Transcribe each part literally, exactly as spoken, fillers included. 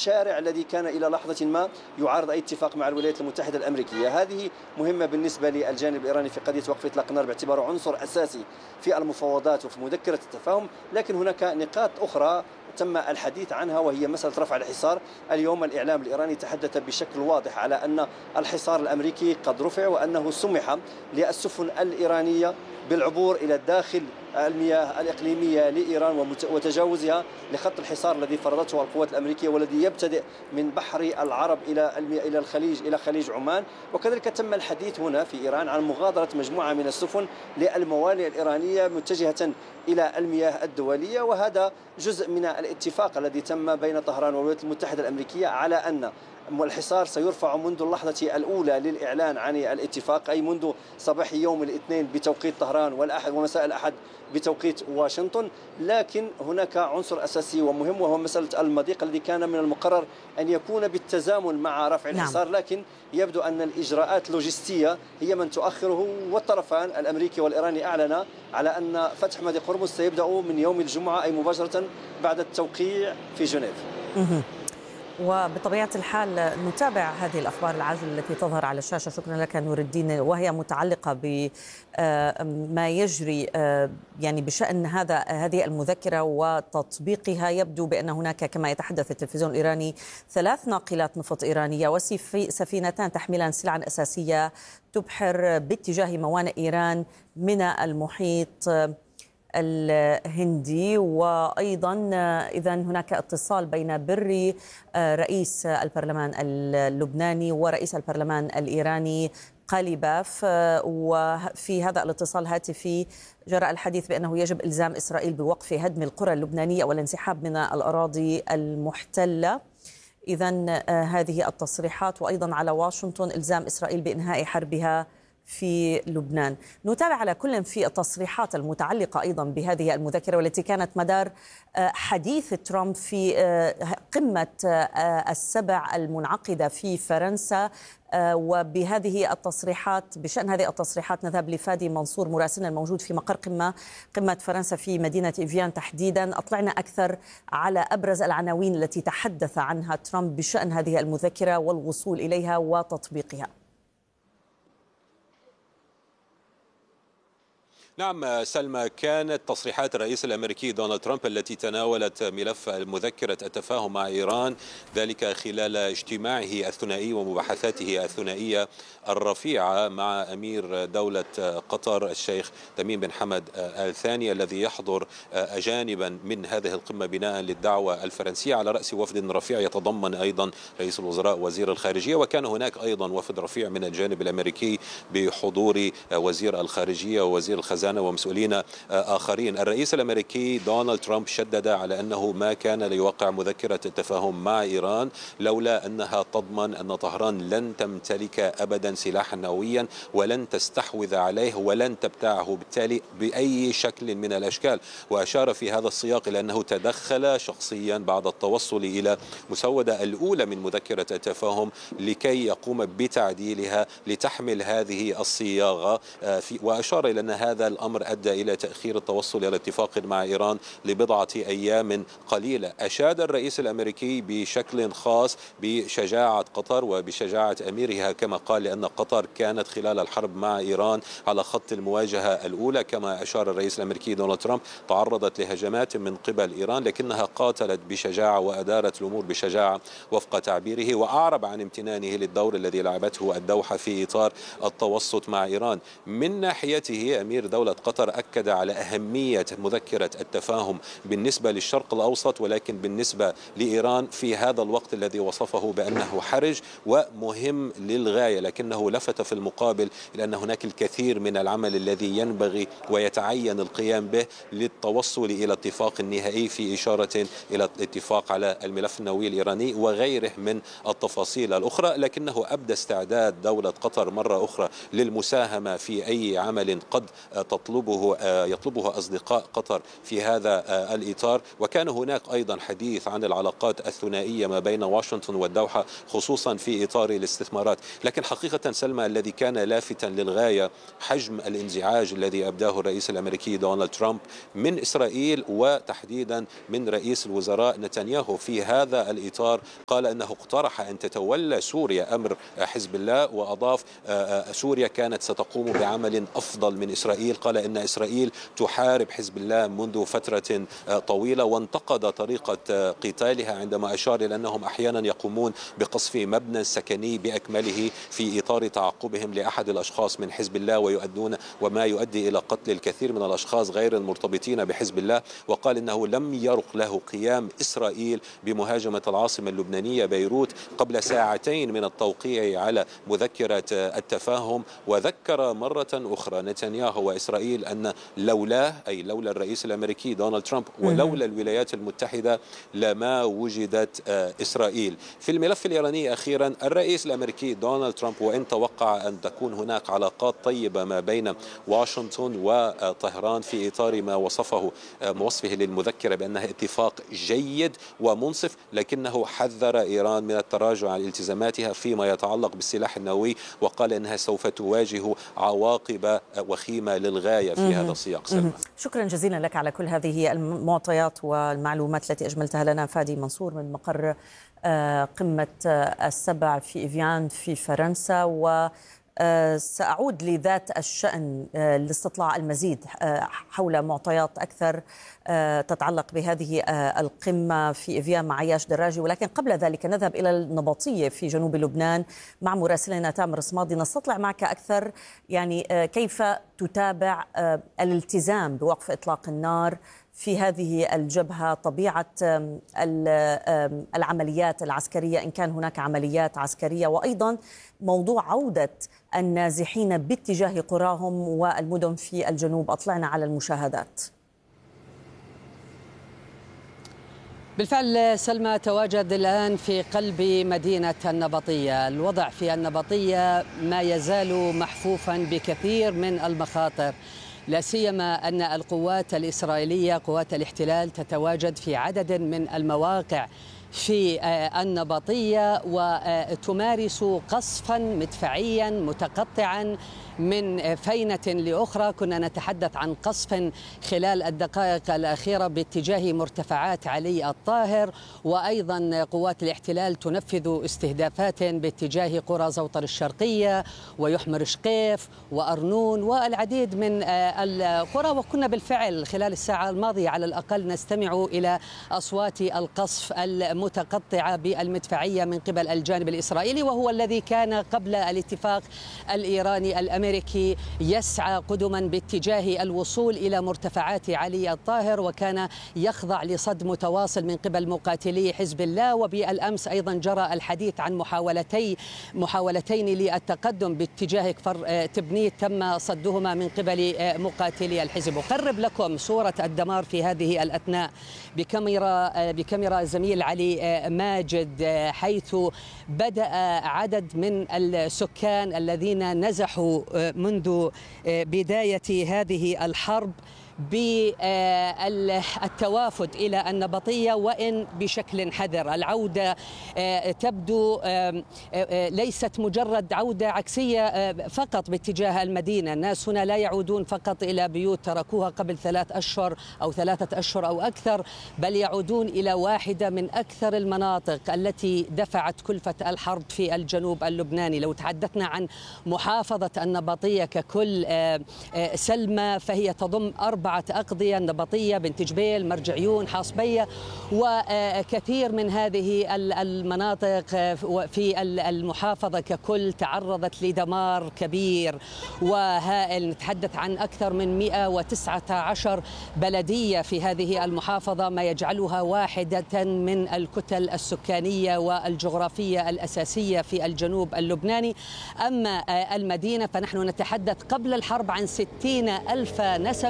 الشارع الذي كان إلى لحظة ما يعارض أي اتفاق مع الولايات المتحدة الأمريكية. هذه مهمة بالنسبة للجانب الإيراني في قضية وقف إطلاق النار باعتباره عنصر أساسي في المفاوضات وفي مذكرة التفاهم، لكن هناك نقاط أخرى تم الحديث عنها وهي مسألة رفع الحصار. اليوم الإعلام الإيراني تحدث بشكل واضح على أن الحصار الأمريكي قد رفع وأنه سمح للسفن الإيرانية بالعبور إلى داخل المياه الإقليمية لإيران وتجاوزها لخط الحصار الذي فرضته القوات الأمريكية والذي يبتدئ من بحر العرب إلى إلى الخليج إلى خليج عمان. وكذلك تم الحديث هنا في إيران عن مغادرة مجموعة من السفن للموانئ الإيرانية متجهة إلى المياه الدولية، وهذا جزء من الاتفاق الذي تم بين طهران والولايات المتحدة الأمريكية على أن الحصار سيرفع منذ اللحظة الأولى للإعلان عن الاتفاق، أي منذ صباح يوم الاثنين بتوقيت طهران والأحد ومساء الأحد بتوقيت واشنطن. لكن هناك عنصر أساسي ومهم وهو مسألة المضيق الذي كان من المقرر أن يكون بالتزامن مع رفع الحصار، نعم. لكن يبدو أن الإجراءات اللوجستية هي من تؤخره، والطرفان الأمريكي والإيراني أعلن على أن فتح مضيق هرمز سيبدأ من يوم الجمعة، أي مباشرة بعد التوقيع في جنيف. وبطبيعة الحال نتابع هذه الأخبار العاجلة التي تظهر على الشاشة. شكرا لك نور الدين، وهي متعلقة بما يجري يعني بشأن هذا هذه المذكرة وتطبيقها. يبدو بأن هناك كما يتحدث التلفزيون الإيراني ثلاث ناقلات نفط إيرانية وسفينتان تحملان سلعا أساسية تبحر باتجاه موانئ إيران من المحيط الهندي. وأيضا إذا هناك اتصال بين بري رئيس البرلمان اللبناني ورئيس البرلمان الإيراني قاليباف، وفي هذا الاتصال الهاتفي جرى الحديث بأنه يجب إلزام إسرائيل بوقف هدم القرى اللبنانية والانسحاب من الأراضي المحتلة. إذن هذه التصريحات، وأيضا على واشنطن إلزام إسرائيل بإنهاء حربها في لبنان. نتابع على كل في التصريحات المتعلقة أيضا بهذه المذكرة والتي كانت مدار حديث ترامب في قمة السبع المنعقدة في فرنسا. وبهذه التصريحات بشأن هذه التصريحات نذهب لفادي منصور مراسلنا الموجود في مقر قمة قمة فرنسا في مدينة إيفيان تحديدا. أطلعنا أكثر على أبرز العناوين التي تحدث عنها ترامب بشأن هذه المذكرة والوصول إليها وتطبيقها. نعم سلمى، كانت تصريحات الرئيس الأمريكي دونالد ترامب التي تناولت ملف مذكرة التفاهم مع إيران، ذلك خلال اجتماعه الثنائي ومباحثاته الثنائية الرفيعة مع أمير دولة قطر الشيخ تميم بن حمد آل ثاني الذي يحضر جانبا من هذه القمة بناء للدعوة الفرنسية، على رأس وفد رفيع يتضمن أيضا رئيس الوزراء وزير الخارجية، وكان هناك أيضا وفد رفيع من الجانب الأمريكي بحضور وزير الخارجية ووزير الخزانة ومسؤولين آخرين. الرئيس الأمريكي دونالد ترامب شدد على أنه ما كان ليوقع مذكرة التفاهم مع إيران لولا أنها تضمن أن طهران لن تمتلك أبدا سلاحا نوويا ولن تستحوذ عليه ولن تبتاعه بالتالي بأي شكل من الأشكال. وأشار في هذا السياق إلى أنه تدخل شخصيا بعد التوصل إلى مسودة الأولى من مذكرة التفاهم لكي يقوم بتعديلها لتحمل هذه الصياغة، وأشار إلى أن هذا الأمر أدى إلى تأخير التوصل إلى اتفاق مع إيران لبضعة أيام قليلة. أشاد الرئيس الأمريكي بشكل خاص بشجاعة قطر وبشجاعة أميرها، كما قال لأن قطر كانت خلال الحرب مع إيران على خط المواجهة الأولى. كما أشار الرئيس الأمريكي دونالد ترامب تعرضت لهجمات من قبل إيران لكنها قاتلت بشجاعة وأدارت الأمور بشجاعة وفق تعبيره، وأعرب عن امتنانه للدور الذي لعبته الدوحة في إطار التوسط مع إيران. من ناحيته أمير دولة قطر أكد على أهمية مذكرة التفاهم بالنسبة للشرق الأوسط، ولكن بالنسبة لإيران في هذا الوقت الذي وصفه بأنه حرج ومهم للغاية، لكنه لفت في المقابل إلى أن هناك الكثير من العمل الذي ينبغي ويتعين القيام به للتوصل إلى اتفاق نهائي، في إشارة إلى الاتفاق على الملف النووي الإيراني وغيره من التفاصيل الأخرى. لكنه أبدى استعداد دولة قطر مرة أخرى للمساهمة في أي عمل قد تطلبه يطلبه أصدقاء قطر في هذا الإطار. وكان هناك أيضا حديث عن العلاقات الثنائية ما بين واشنطن والدوحة خصوصا في إطار الاستثمارات. لكن حقيقة سلمى الذي كان لافتا للغاية حجم الانزعاج الذي أبداه الرئيس الأمريكي دونالد ترامب من إسرائيل وتحديدا من رئيس الوزراء نتنياهو. في هذا الإطار قال أنه اقترح أن تتولى سوريا أمر حزب الله، وأضاف سوريا كانت ستقوم بعمل أفضل من إسرائيل. قال إن إسرائيل تحارب حزب الله منذ فترة طويلة، وانتقد طريقة قتالها عندما أشار إلى أنهم أحيانا يقومون بقصف مبنى سكني بأكمله في إطار تعقبهم لأحد الأشخاص من حزب الله، ويؤدون وما يؤدي إلى قتل الكثير من الأشخاص غير المرتبطين بحزب الله. وقال إنه لم يرق له قيام إسرائيل بمهاجمة العاصمة اللبنانية بيروت قبل ساعتين من التوقيع على مذكرة التفاهم. وذكر مرة أخرى نتنياهو وإسرائيل أن لولا أي لولا الرئيس الأمريكي دونالد ترامب ولولا الولايات المتحدة لما وجدت إسرائيل. في الملف الإيراني أخيرا، الرئيس الأمريكي دونالد ترامب وإن توقع أن تكون هناك علاقات طيبة ما بين واشنطن وطهران في إطار ما وصفه موصفه للمذكرة بأنها اتفاق جيد ومنصف، لكنه حذر إيران من التراجع عن التزاماتها فيما يتعلق بالسلاح النووي، وقال أنها سوف تواجه عواقب وخيمة للغاية في هذا السياق. سلمى، شكرا جزيلا لك على كل هذه المعطيات والمعلومات التي أجملتها لنا. فادي منصور من مقر قمة السبع في إيفيان في فرنسا. و سأعود لذات الشأن لاستطلاع المزيد حول معطيات أكثر تتعلق بهذه القمة في إيفيان مع عياش دراجي، ولكن قبل ذلك نذهب إلى النبطية في جنوب لبنان مع مراسلنا تامر صمادي. نستطلع معك أكثر يعني كيف تتابع الالتزام بوقف إطلاق النار في هذه الجبهة، طبيعة العمليات العسكرية إن كان هناك عمليات عسكرية، وأيضا موضوع عودة النازحين باتجاه قراهم والمدن في الجنوب. أطلعنا على المشاهدات. بالفعل سلمى، تواجد الآن في قلب مدينة النبطية. الوضع في النبطية ما يزال محفوفا بكثير من المخاطر، لا سيما أن القوات الإسرائيلية قوات الاحتلال تتواجد في عدد من المواقع في النبطية وتمارس قصفا مدفعيا متقطعا من فينة لأخرى. كنا نتحدث عن قصف خلال الدقائق الأخيرة باتجاه مرتفعات علي الطاهر، وأيضا قوات الاحتلال تنفذ استهدافات باتجاه قرى زوطر الشرقية ويحمر شقيف وأرنون والعديد من القرى. وكنا بالفعل خلال الساعة الماضية على الأقل نستمع إلى أصوات القصف المتقطعة بالمدفعية من قبل الجانب الإسرائيلي، وهو الذي كان قبل الاتفاق الإيراني الأمريكي يسعى قدما باتجاه الوصول إلى مرتفعات علي الطاهر، وكان يخضع لصد متواصل من قبل مقاتلي حزب الله. وبالأمس أيضا جرى الحديث عن محاولتي محاولتين للتقدم باتجاه كفر تبنيت تم صدهما من قبل مقاتلي الحزب. أقرب لكم صورة الدمار في هذه الأثناء بكاميرا بكاميرا زميل علي ماجد، حيث بدأ عدد من السكان الذين نزحوا منذ بداية هذه الحرب بالتوافد إلى النبطية، وإن بشكل حذر. العودة تبدو ليست مجرد عودة عكسية فقط باتجاه المدينة. الناس هنا لا يعودون فقط إلى بيوت تركوها قبل ثلاث أشهر أو ثلاثة أشهر أو أكثر، بل يعودون إلى واحدة من أكثر المناطق التي دفعت كلفة الحرب في الجنوب اللبناني. لو تحدثنا عن محافظة النبطية ككل سلمى، فهي تضم أربعة أقضية: النبطية، بنت جبيل، مرجعيون، حاصبية، وكثير من هذه المناطق في المحافظة ككل تعرضت لدمار كبير وهائل. نتحدث عن أكثر من مئة وتسعة عشر بلدية في هذه المحافظة، ما يجعلها واحدة من الكتل السكانية والجغرافية الأساسية في الجنوب اللبناني. أما المدينة فنحن نتحدث قبل الحرب عن ستين ألف نسمة. هؤلاء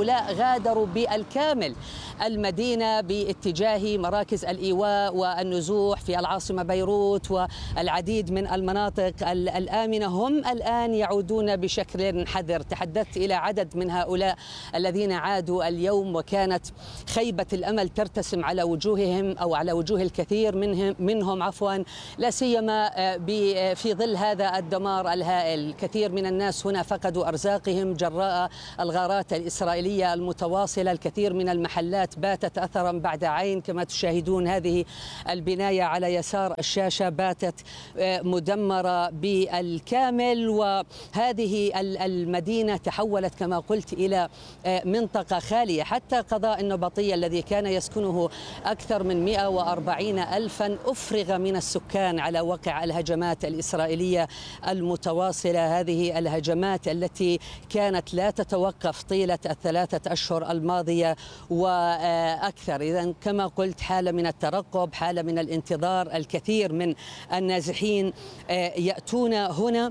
هؤلاء غادروا بالكامل المدينة باتجاه مراكز الإيواء والنزوح في العاصمة بيروت والعديد من المناطق الآمنة. هم الآن يعودون بشكل حذر. تحدثت إلى عدد من هؤلاء الذين عادوا اليوم وكانت خيبة الأمل ترتسم على وجوههم أو على وجوه الكثير منهم منهم عفوا لا سيما في ظل هذا الدمار الهائل. كثير من الناس هنا فقدوا أرزاقهم جراء الغارات الإسرائيلية المتواصلة. الكثير من المحلات باتت أثرا بعد عين كما تشاهدون. هذه البناية على يسار الشاشة باتت مدمرة بالكامل، وهذه المدينة تحولت كما قلت إلى منطقة خالية. حتى قضاء النبطية الذي كان يسكنه أكثر من مئة وأربعين ألفا أفرغ من السكان على وقع الهجمات الإسرائيلية المتواصلة. هذه الهجمات التي كانت لا تتوقف طيلة الثلاثة أشهر الماضية وأكثر. إذن كما قلت حالة من الترقب، حالة من الانتظار. الكثير من النازحين يأتون هنا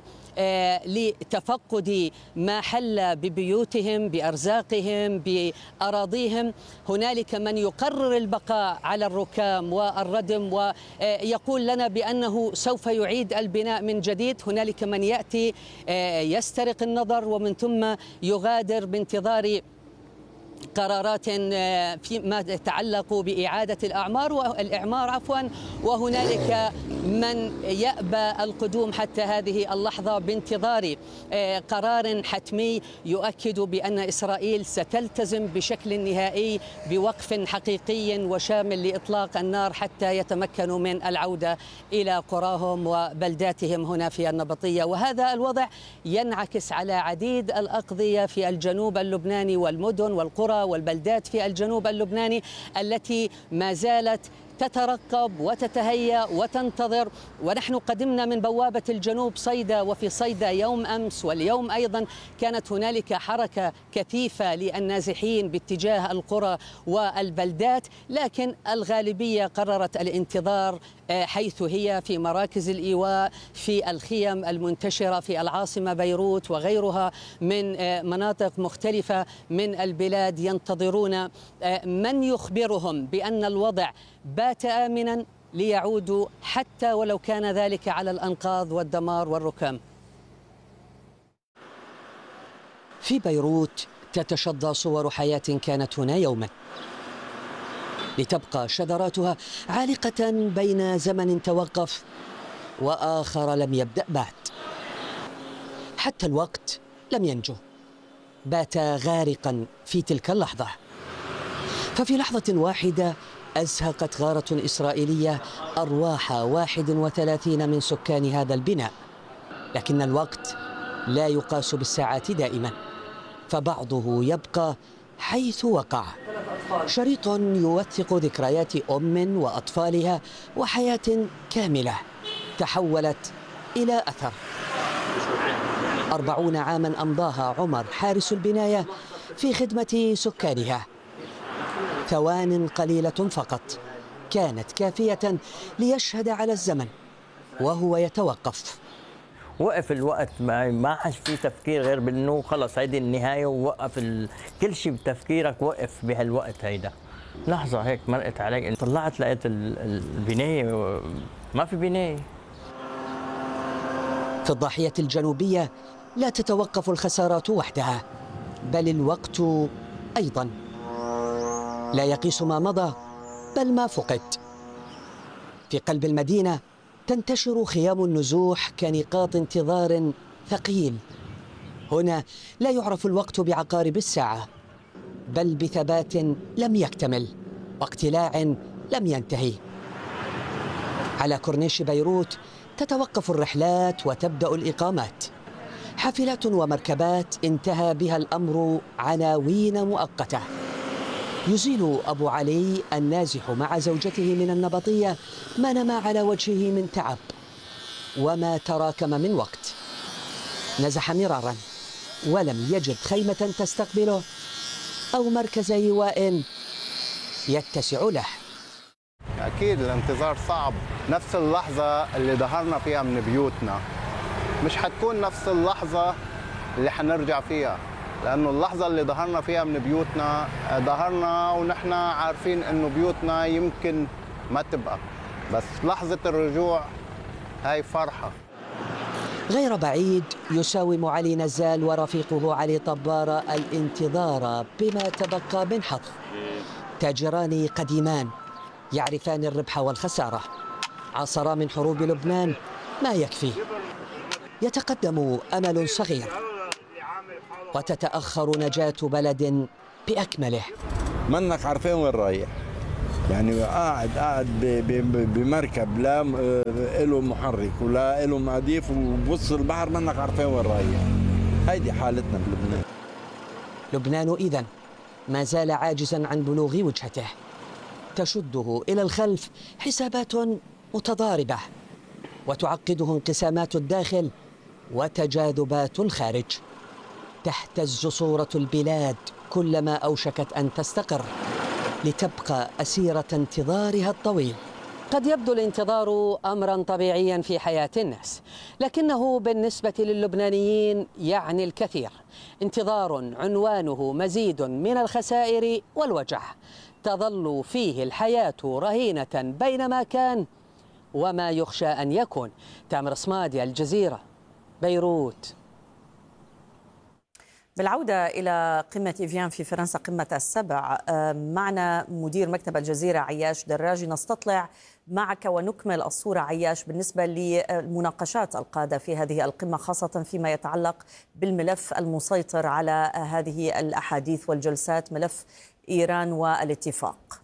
لتفقد ما حل ببيوتهم، بأرزاقهم، بأراضيهم. هنالك من يقرر البقاء على الركام والردم ويقول لنا بأنه سوف يعيد البناء من جديد. هنالك من يأتي يسترق النظر ومن ثم يغادر بانتظار قرارات فيما يتعلق بإعادة الأعمار والإعمار عفوا وهنالك من يأبى القدوم حتى هذه اللحظة بانتظار قرار حتمي يؤكد بأن إسرائيل ستلتزم بشكل نهائي بوقف حقيقي وشامل لإطلاق النار حتى يتمكنوا من العودة إلى قراهم وبلداتهم هنا في النبطية. وهذا الوضع ينعكس على عديد الأقضية في الجنوب اللبناني والمدن والقرى والبلدات في الجنوب اللبناني التي ما زالت تترقب وتتهيأ وتنتظر. ونحن قدمنا من بوابة الجنوب صيدا، وفي صيدا يوم أمس واليوم أيضا كانت هنالك حركة كثيفة للنازحين باتجاه القرى والبلدات، لكن الغالبية قررت الانتظار حيث هي في مراكز الإيواء، في الخيم المنتشرة في العاصمة بيروت وغيرها من مناطق مختلفة من البلاد، ينتظرون من يخبرهم بأن الوضع بات آمنا ليعودوا حتى ولو كان ذلك على الأنقاض والدمار والركام. في بيروت تتشظى صور حياة كانت هنا يوما، لتبقى شذراتها عالقة بين زمن توقف وآخر لم يبدأ بعد. حتى الوقت لم ينجو، بات غارقا في تلك اللحظة. ففي لحظة واحدة أزهقت غارة إسرائيلية أرواح واحد وثلاثين من سكان هذا البناء. لكن الوقت لا يقاس بالساعات دائما، فبعضه يبقى حيث وقع. شريط يوثق ذكريات أم وأطفالها وحياة كاملة تحولت إلى أثر. أربعون عاما أمضاها عمر حارس البناية في خدمة سكانها. ثوان قليلة فقط كانت كافية ليشهد على الزمن وهو يتوقف. وقف الوقت، ما ما حش في تفكير غير بأنه خلص هيدي النهاية، ووقف ال... كل شيء بتفكيرك وقف بهالوقت هيدا. لحظة هيك مرقت علي، طلعت لقيت البناية ما في بناية. في الضاحية الجنوبية لا تتوقف الخسارات وحدها، بل الوقت أيضا لا يقيس ما مضى بل ما فقد. في قلب المدينة تنتشر خيام النزوح كنقاط انتظار ثقيل. هنا لا يعرف الوقت بعقارب الساعة، بل بثبات لم يكتمل واقتلاع لم ينتهي. على كورنيش بيروت تتوقف الرحلات وتبدأ الإقامات. حافلات ومركبات انتهى بها الأمر عناوين مؤقتة. يزيل أبو علي النازح مع زوجته من النبطية ما نما على وجهه من تعب وما تراكم من وقت. نزح مرارا ولم يجد خيمة تستقبله أو مركز إيواء يتسع له. أكيد الانتظار صعب. نفس اللحظة اللي ظهرنا فيها من بيوتنا مش حتكون نفس اللحظة اللي حنرجع فيها. لأنه اللحظة اللي ظهرنا فيها من بيوتنا ظهرنا ونحن عارفين أنه بيوتنا يمكن ما تبقى، بس لحظة الرجوع هاي فرحة. غير بعيد يساوم علي نزال ورفيقه علي طبارة الانتظار بما تبقى من حظ. تاجران قديمان يعرفان الربح والخسارة، عاصرا من حروب لبنان ما يكفي. يتقدم أمل صغير وتتأخر نجاة بلد بأكمله. منك عارفين وين رايح، يعني قاعد قاعد بمركب لا له محرك ولا له مضيف وبص البحر، منك عارفين وين رايح. هيدي حالتنا بلبنان. لبنان إذن ما زال عاجزا عن بلوغ وجهته، تشده إلى الخلف حسابات متضاربة وتعقده انقسامات الداخل وتجاذبات الخارج. تهتز صورة البلاد كلما أوشكت أن تستقر لتبقى أسيرة انتظارها الطويل. قد يبدو الانتظار أمرا طبيعيا في حياة الناس، لكنه بالنسبة للبنانيين يعني الكثير. انتظار عنوانه مزيد من الخسائر والوجع، تظل فيه الحياة رهينة بين ما كان وما يخشى أن يكون. تامر صمادي، الجزيرة، بيروت. بالعودة إلى قمة إيفيان في فرنسا، قمة السبع، معنا مدير مكتب الجزيرة عياش دراجي. نستطلع معك ونكمل الصورة عياش بالنسبة للمناقشات القادة في هذه القمة، خاصة فيما يتعلق بالملف المسيطر على هذه الأحاديث والجلسات، ملف إيران والاتفاق.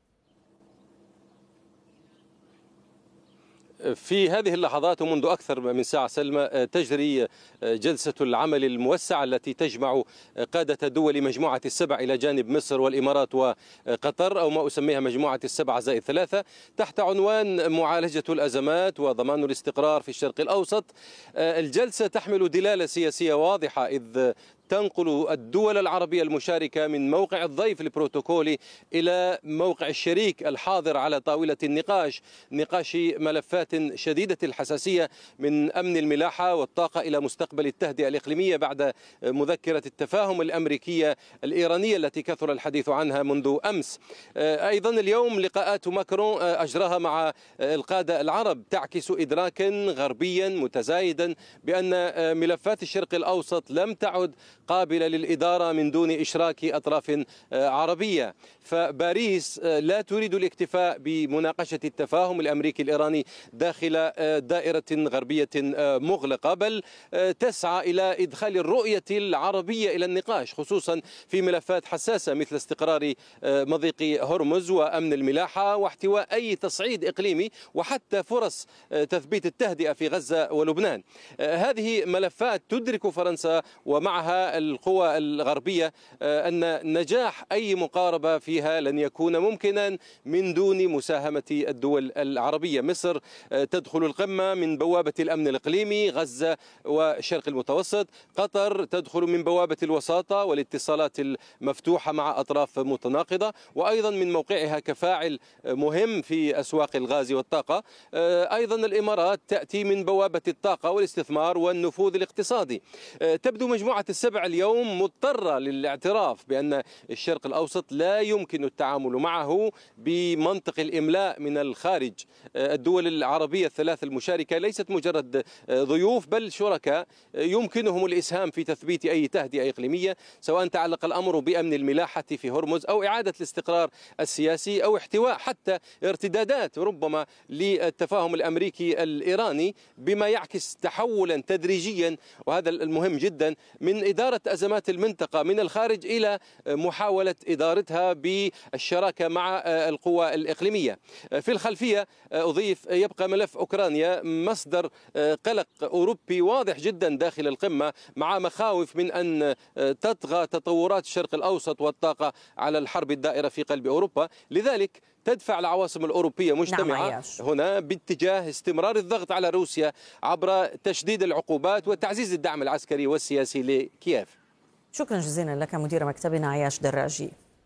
في هذه اللحظات ومنذ أكثر من ساعة سلمى تجري جلسة العمل الموسعة التي تجمع قادة دول مجموعة السبع إلى جانب مصر والإمارات وقطر، أو ما أسميها مجموعة السبع زائد ثلاثة، تحت عنوان معالجة الأزمات وضمان الاستقرار في الشرق الأوسط. الجلسة تحمل دلالة سياسية واضحة، إذ تنقل الدول العربية المشاركة من موقع الضيف البروتوكولي إلى موقع الشريك الحاضر على طاولة النقاش، نقاش ملفات شديدة الحساسية من أمن الملاحة والطاقة إلى مستقبل التهدئة الإقليمية بعد مذكرة التفاهم الأمريكية الإيرانية التي كثر الحديث عنها منذ أمس. أيضا اليوم لقاءات ماكرون أجراها مع القادة العرب تعكس إدراكا غربيا متزايدا بأن ملفات الشرق الأوسط لم تعد قابلة للإدارة من دون إشراك أطراف عربية. فباريس لا تريد الاكتفاء بمناقشة التفاهم الأمريكي الإيراني داخل دائرة غربية مغلقة، بل تسعى إلى إدخال الرؤية العربية إلى النقاش، خصوصا في ملفات حساسة مثل استقرار مضيق هرمز وأمن الملاحة واحتواء أي تصعيد إقليمي وحتى فرص تثبيت التهدئة في غزة ولبنان. هذه ملفات تدرك فرنسا ومعها القوى الغربية أن نجاح أي مقاربة فيها لن يكون ممكنا من دون مساهمة الدول العربية. مصر تدخل القمة من بوابة الأمن الإقليمي، غزة والشرق المتوسط. قطر تدخل من بوابة الوساطة والاتصالات المفتوحة مع أطراف متناقضة، وأيضا من موقعها كفاعل مهم في أسواق الغاز والطاقة. أيضا الإمارات تأتي من بوابة الطاقة والاستثمار والنفوذ الاقتصادي. تبدو مجموعة السبع اليوم مضطرة للاعتراف بأن الشرق الأوسط لا يمكن التعامل معه بمنطق الإملاء من الخارج. الدول العربية الثلاث المشاركة ليست مجرد ضيوف بل شركاء يمكنهم الإسهام في تثبيت أي تهدئة إقليمية، سواء تعلق الأمر بأمن الملاحة في هرمز أو إعادة الاستقرار السياسي أو احتواء حتى ارتدادات ربما للتفاهم الأمريكي الإيراني، بما يعكس تحولا تدريجيا، وهذا المهم جدا، من إدارة أزمات المنطقة من الخارج إلى محاولة إدارتها بالشراكة مع القوى الإقليمية. في الخلفية أضيف يبقى ملف أوكرانيا مصدر قلق أوروبي واضح جدا داخل القمة، مع مخاوف من أن تطغى تطورات الشرق الأوسط والطاقة على الحرب الدائرة في قلب أوروبا. لذلك تدفع العواصم الأوروبية مجتمعة نعم هنا باتجاه استمرار الضغط على روسيا عبر تشديد العقوبات وتعزيز الدعم العسكري والسياسي لكييف. شكرا جزيلا لك مدير مكتبنا عياش دراجي.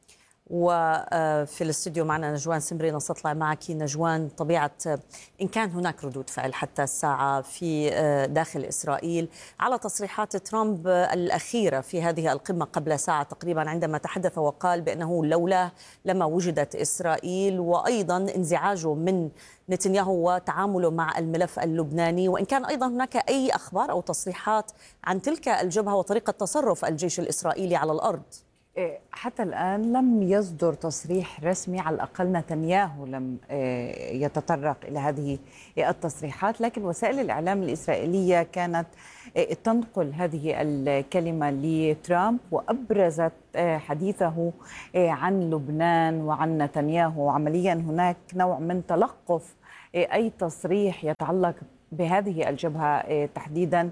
وفي الاستوديو معنا نجوان سمري. نستطلع معك نجوان طبيعة إن كان هناك ردود فعل حتى الساعة في داخل إسرائيل على تصريحات ترامب الأخيرة في هذه القمة قبل ساعة تقريبا، عندما تحدث وقال بأنه لولا لما وجدت إسرائيل، وأيضا انزعاجه من نتنياهو وتعامله مع الملف اللبناني، وإن كان أيضا هناك أي أخبار أو تصريحات عن تلك الجبهة وطريقة تصرف الجيش الإسرائيلي على الأرض. حتى الآن لم يصدر تصريح رسمي، على الأقل نتنياهو لم يتطرق إلى هذه التصريحات، لكن وسائل الإعلام الإسرائيلية كانت تنقل هذه الكلمة لترامب، وأبرزت حديثه عن لبنان وعن نتنياهو. عمليا هناك نوع من تلقف أي تصريح يتعلق بهذه الجبهة تحديدا،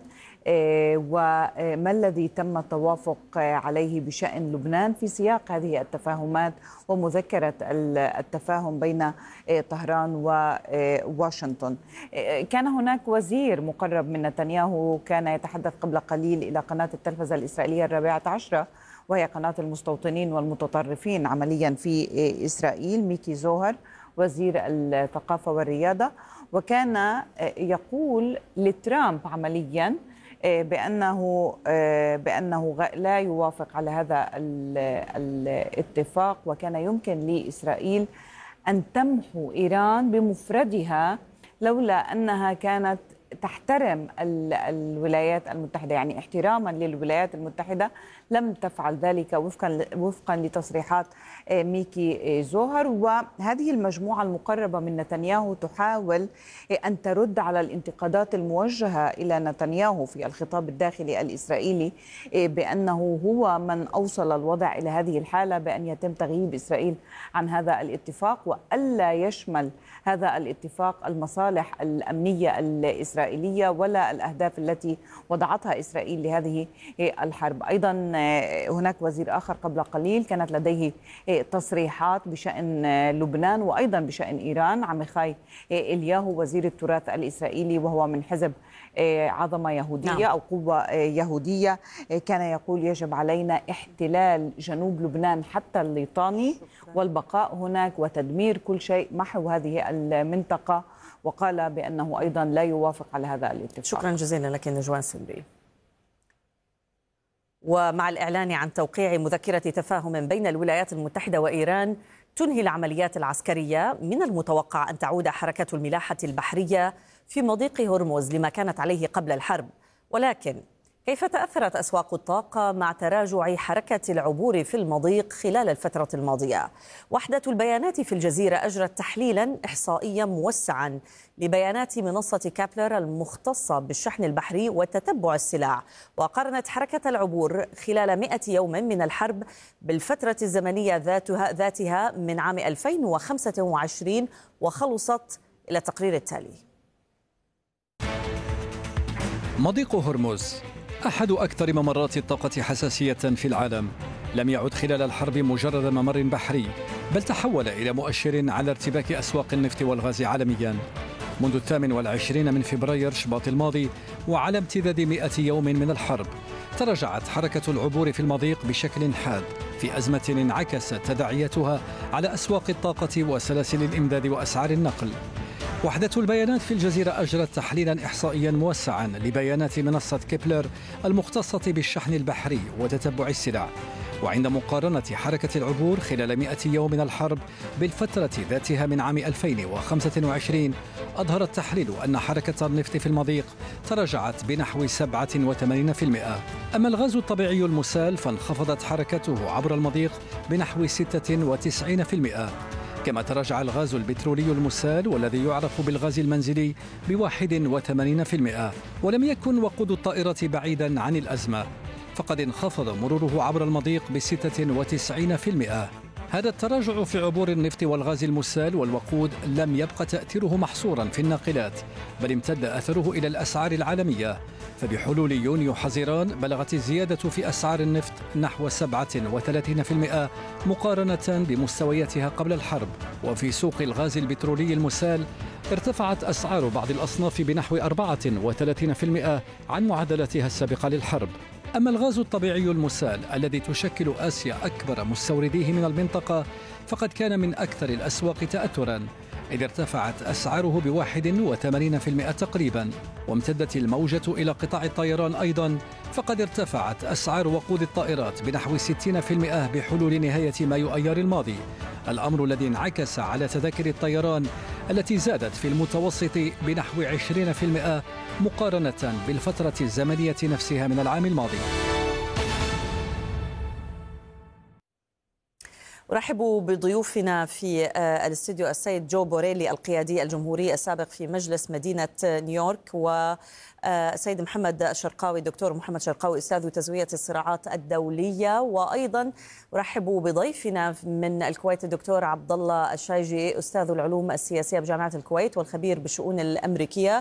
وما الذي تم التوافق عليه بشأن لبنان في سياق هذه التفاهمات ومذكرة التفاهم بين طهران وواشنطن. كان هناك وزير مقرب من نتنياهو كان يتحدث قبل قليل إلى قناة التلفزة الإسرائيلية الرابعة عشرة، وهي قناة المستوطنين والمتطرفين عمليا في إسرائيل، ميكي زوهر وزير الثقافة والرياضة، وكان يقول لترامب عمليا بأنه بأنه لا يوافق على هذا الاتفاق، وكان يمكن لإسرائيل أن تمحو إيران بمفردها لولا أنها كانت تحترم الولايات المتحدة، يعني احتراما للولايات المتحدة لم تفعل ذلك وفقا وفقا لتصريحات ميكي زوهر. وهذه المجموعة المقربة من نتنياهو تحاول أن ترد على الانتقادات الموجهة إلى نتنياهو في الخطاب الداخلي الإسرائيلي بأنه هو من أوصل الوضع إلى هذه الحالة، بأن يتم تغييب إسرائيل عن هذا الاتفاق، وألا يشمل هذا الاتفاق المصالح الأمنية الإسرائيلية ولا الأهداف التي وضعتها إسرائيل لهذه الحرب. أيضا هناك وزير آخر قبل قليل كانت لديه تصريحات بشأن لبنان وأيضا بشأن إيران، عميخاي إلياهو وزير التراث الإسرائيلي وهو من حزب عظمة يهودية نعم. أو قوة يهودية، كان يقول يجب علينا احتلال جنوب لبنان حتى الليطاني والبقاء هناك وتدمير كل شيء، محو هذه المنطقة، وقال بأنه أيضا لا يوافق على هذا الاتفاق. شكرا جزيلا لك نجوان سمري. ومع الإعلان عن توقيع مذكرة تفاهم بين الولايات المتحدة وإيران تنهي العمليات العسكرية، من المتوقع أن تعود حركة الملاحة البحرية في مضيق هرمز لما كانت عليه قبل الحرب. ولكن كيف تأثرت أسواق الطاقة مع تراجع حركة العبور في المضيق خلال الفترة الماضية؟ وحدة البيانات في الجزيرة أجرت تحليلا إحصائيا موسعا لبيانات منصة كابلر المختصة بالشحن البحري وتتبع السلع، وقارنت حركة العبور خلال مئة يوم من الحرب بالفترة الزمنية ذاتها, ذاتها من عام ألفين وخمسة وعشرين، وخلصت إلى التقرير التالي. مضيق هرمز أحد أكثر ممرات الطاقة حساسية في العالم، لم يعد خلال الحرب مجرد ممر بحري، بل تحول إلى مؤشر على ارتباك أسواق النفط والغاز عالميا. منذ الثامن والعشرين من فبراير شباط الماضي، وعلى امتداد مئة يوم من الحرب، تراجعت حركة العبور في المضيق بشكل حاد في أزمة انعكست تداعياتها على أسواق الطاقة وسلاسل الإمداد وأسعار النقل. وحدة البيانات في الجزيرة أجرت تحليلا إحصائيا موسعا لبيانات منصة كيبلر المختصة بالشحن البحري وتتبع السلع، وعند مقارنة حركة العبور خلال مئة يوم من الحرب بالفترة ذاتها من عام ألفين وخمسة وعشرين، أظهر التحليل أن حركة النفط في المضيق تراجعت بنحو سبعة وثمانين بالمئة. أما الغاز الطبيعي المسال فانخفضت حركته عبر المضيق بنحو ستة وتسعين بالمئة، كما تراجع الغاز البترولي المسال والذي يعرف بالغاز المنزلي بواحد وثمانين بالمئة. ولم يكن وقود الطائرة بعيدا عن الأزمة، فقد انخفض مروره عبر المضيق بستة وتسعين بالمئة. هذا التراجع في عبور النفط والغاز المسال والوقود لم يبقى تأثيره محصورا في الناقلات، بل امتد أثره إلى الأسعار العالمية، فبحلول يونيو حزيران بلغت الزيادة في أسعار النفط نحو سبعة وثلاثين بالمئة مقارنة بمستوياتها قبل الحرب. وفي سوق الغاز البترولي المسال ارتفعت أسعار بعض الأصناف بنحو أربعة وثلاثين بالمئة عن معدلاتها السابقة للحرب. أما الغاز الطبيعي المسال الذي تشكل آسيا أكبر مستورديه من المنطقة فقد كان من أكثر الأسواق تأثراً، إذ ارتفعت أسعاره بواحد وثمانين بالمئة تقريباً. وامتدت الموجة إلى قطاع الطيران أيضاً، فقد ارتفعت أسعار وقود الطائرات بنحو ستين بالمئة بحلول نهاية مايو أيار الماضي، الأمر الذي انعكس على تذاكر الطيران التي زادت في المتوسط بنحو عشرين بالمئة مقارنة بالفترة الزمنية نفسها من العام الماضي. أرحب بضيوفنا في الاستوديو السيد جو بوريلي القيادي الجمهوري السابق في مجلس مدينة نيويورك، والسيد محمد الشرقاوي دكتور محمد شرقاوي أستاذ تزوية الصراعات الدولية، وأيضا أرحب بضيفنا من الكويت الدكتور عبد الله الشايجي أستاذ العلوم السياسية بجامعة الكويت والخبير بالشؤون الأمريكية.